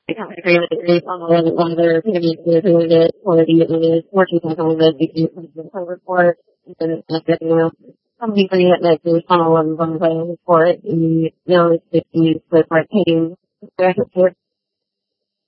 I can't agree with the grief on whether maybe they're doing it or the working on the report and some people get like the funnel and one way for it and it's 50 with like paying the